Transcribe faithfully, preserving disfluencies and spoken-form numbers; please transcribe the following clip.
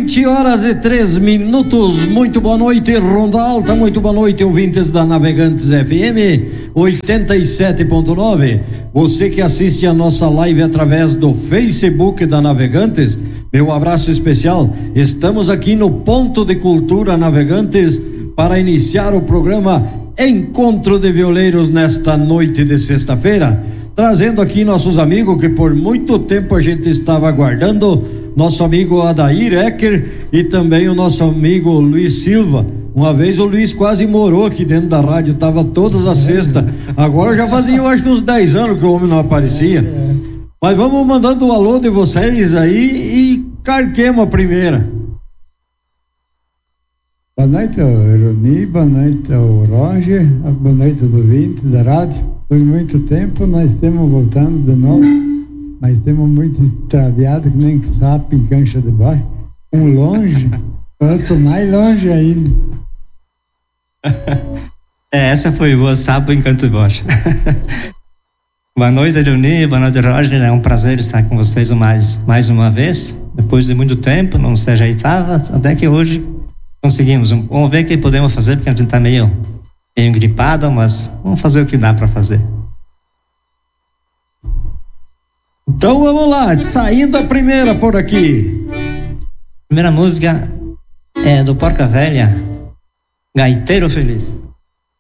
vinte horas e três minutos, muito boa noite, Ronda Alta, muito boa noite, ouvintes da Navegantes F M oitenta e sete ponto nove. Você que assiste a nossa live através do Facebook da Navegantes, meu abraço especial. Estamos aqui no Ponto de Cultura Navegantes para iniciar o programa Encontro de Violeiros nesta noite de sexta-feira, trazendo aqui nossos amigos que por muito tempo a gente estava aguardando, nosso amigo Adair Ecker e também o nosso amigo Luiz Silva. Uma vez o Luiz quase morou aqui dentro da rádio, tava todas as sextas. Agora já fazia, eu acho que uns dez anos que o homem não aparecia. Mas vamos mandando o alô de vocês aí e carquemos a primeira. Boa noite ao Eroni, boa noite ao Roger, boa noite ao ouvinte da rádio. Por muito tempo nós estamos voltando de novo, mas temos muito extraviado, que nem sapo em cancha de baixo. Um longe, outro mais longe ainda. É, essa foi boa, sapo em canto de baixo. Boa noite, Eroni, boa noite, Roger. É um prazer estar com vocês mais, mais uma vez. Depois de muito tempo, não se ajeitava, até que hoje conseguimos. Vamos ver o que podemos fazer, porque a gente tá meio, meio gripado, mas vamos fazer o que dá para fazer. Então vamos lá, saindo a primeira por aqui. Primeira música é do Porca Velha, Gaiteiro Feliz.